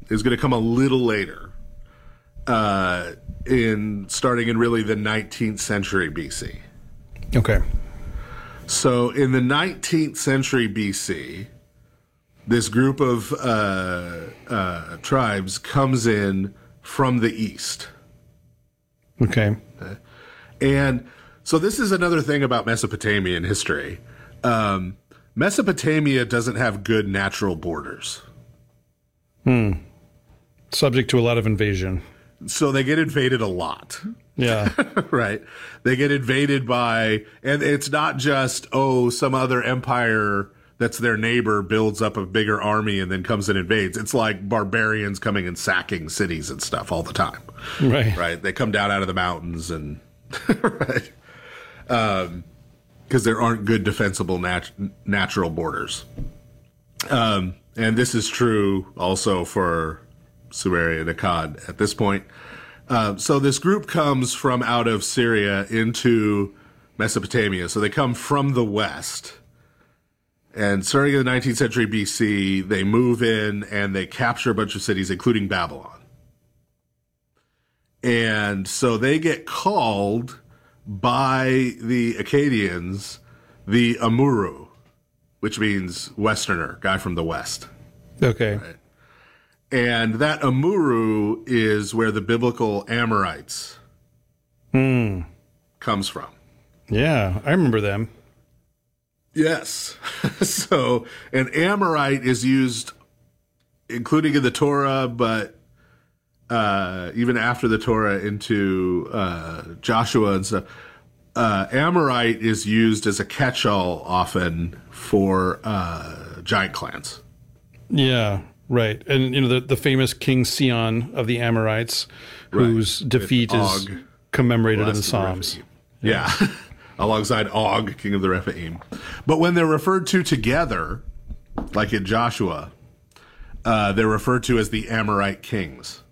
is going to come a little later, starting in really the 19th century BC. Okay. So in the 19th century BC, this group of tribes comes in from the east. Okay. And so this is another thing about Mesopotamian history. Mesopotamia doesn't have good natural borders. Subject to a lot of invasion. So they get invaded a lot. Yeah. Right. They get invaded by, and it's not just, some other empire that's their neighbor builds up a bigger army and then comes and invades. It's like barbarians coming and sacking cities and stuff all the time. Right. Right. They come down out of the mountains and, right. Because there aren't good defensible natural borders. And this is true also for Sumeria and Akkad at this point. So this group comes from out of Syria into Mesopotamia. So they come from the west. And starting in the 19th century BC, they move in and they capture a bunch of cities, including Babylon. And so they get called by the Akkadians the Amuru, which means Westerner, guy from the West. Okay. Right? And that Amuru is where the biblical Amorites comes from. Yeah, I remember them. Yes. So an Amorite is used, including in the Torah, but even after the Torah into Joshua and stuff. Amorite is used as a catch-all often for giant clans. Yeah, right. And, the famous King Sion of the Amorites, whose defeat is commemorated in the Psalms. Yeah. Alongside Og, king of the Rephaim. But when they're referred to together, like in Joshua, they're referred to as the Amorite kings.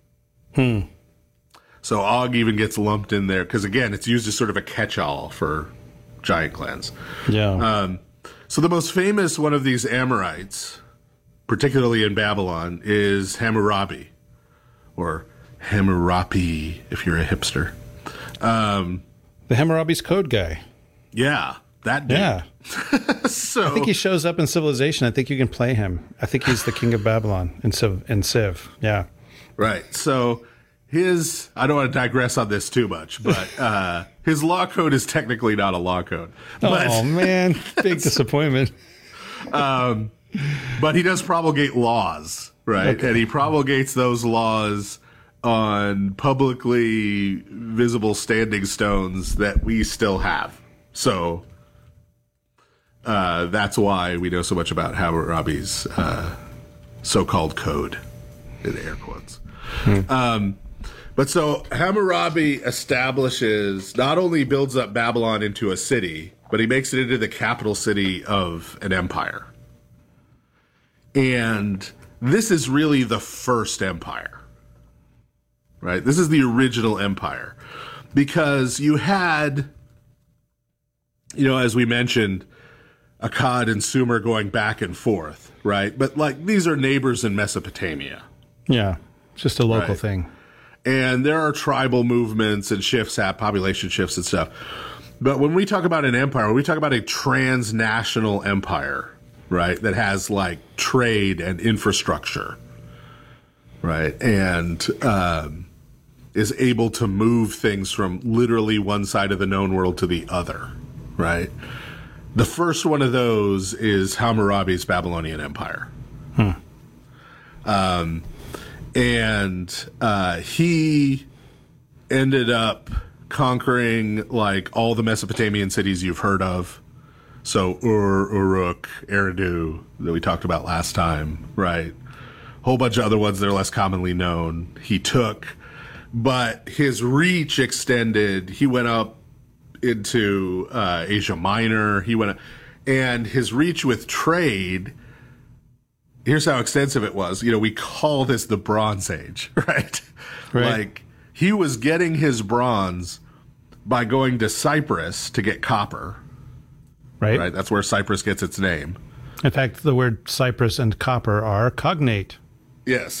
So Og even gets lumped in there because, again, it's used as sort of a catch-all for giant clans. Yeah. So the most famous one of these Amorites, particularly in Babylon, is Hammurabi, or Hammurabi if you're a hipster. The Hammurabi's Code guy. Yeah, that dude. Yeah. So I think he shows up in Civilization. I think you can play him. I think he's the king of Babylon in Civ. Yeah. Right. So I don't want to digress on this too much, but his law code is technically not a law code. Oh, man. Big disappointment. But he does promulgate laws, right? Okay. And he promulgates those laws on publicly visible standing stones that we still have. So that's why we know so much about Hammurabi's so-called code, in air quotes. But so Hammurabi not only builds up Babylon into a city, but he makes it into the capital city of an empire. And this is really the first empire, right? This is the original empire. Because you had, as we mentioned, Akkad and Sumer going back and forth, right? But these are neighbors in Mesopotamia. Yeah, just a local thing. And there are tribal movements and population shifts and stuff. But when we talk about an empire, when we talk about a transnational empire, right, that has trade and infrastructure, right, and is able to move things from literally one side of the known world to the other, right? The first one of those is Hammurabi's Babylonian Empire. And he ended up conquering all the Mesopotamian cities you've heard of. So Uruk, Eridu that we talked about last time, right? A whole bunch of other ones that are less commonly known he took. But his reach extended. He went up into Asia Minor. And his reach with trade, here's how extensive it was. We call this the Bronze Age, right? He was getting his bronze by going to Cyprus to get copper. Right? That's where Cyprus gets its name. In fact, the word Cyprus and copper are cognate. Yes.